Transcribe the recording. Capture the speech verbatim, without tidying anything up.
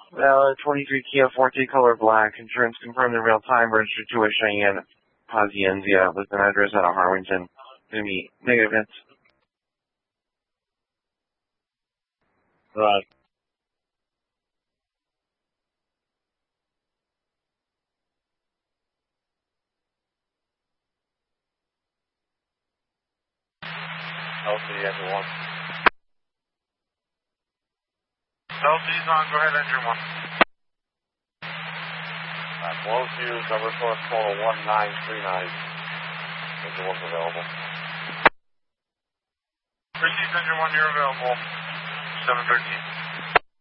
Uh, twenty-three Kia Forte color black. Insurance confirmed in real time. Registered to a Cheyenne Hacienda with an address out of Harwinton. Gonna be negative hits. Right. L C engine one. L C's on. Go ahead, engine one. Uh, blow fuse, number source total one nine three nine. Engine one's available. Received engine one, you're available. seven thirteen.